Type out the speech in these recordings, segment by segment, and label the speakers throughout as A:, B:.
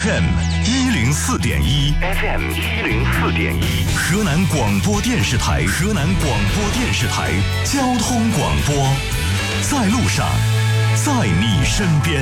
A: FM 104.1 FM 104.1，河南广播电视台交通广播，在路上，在你身边。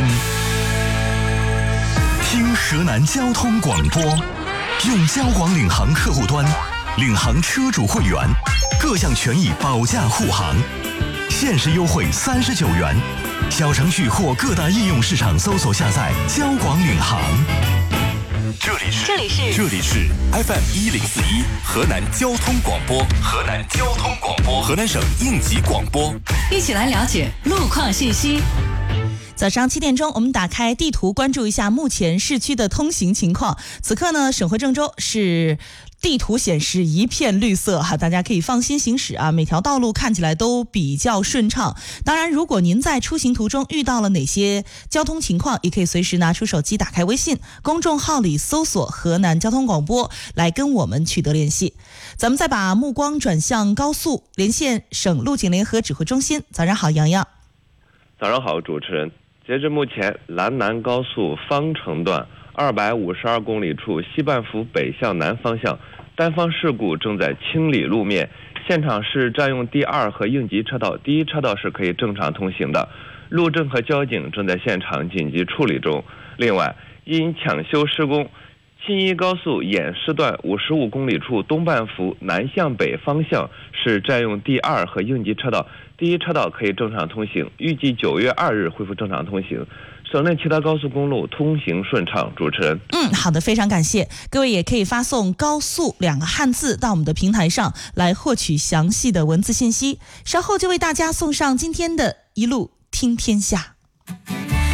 A: 听河南交通广播，用交广领航客户端，领航车主会员，各项权益保驾护航，限时优惠39元。小程序或各大应用市场搜索下载交广领航。这里是 FM 104.1河南交通广播，河南省应急广播。
B: 一起来了解路况信息。
C: 早上7点钟，我们打开地图，关注一下目前市区的通行情况。此刻呢，省会郑州是地图显示一片绿色哈，大家可以放心行驶啊，每条道路看起来都比较顺畅。当然，如果您在出行途中遇到了哪些交通情况，也可以随时拿出手机，打开微信公众号里搜索河南交通广播来跟我们取得联系。咱们再把目光转向高速，连线省路警联合指挥中心。早上好，杨洋。
D: 早上好，主持人。截至目前，兰南高速方城段252公里处西半幅北向南方向单方事故正在清理路面，现场是占用第2和应急车道，第1车道是可以正常通行的，路政和交警正在现场紧急处理中。另外，因抢修施工，青衣高速偃师段55公里处东半幅南向北方向是占用第2和应急车道，第1车道可以正常通行，预计9月2日恢复正常通行。省内其他高速公路通行顺畅。主持人，
C: 好的，非常感谢各位，也可以发送高速2个汉字到我们的平台上来获取详细的文字信息。稍后就为大家送上今天的一路听天下。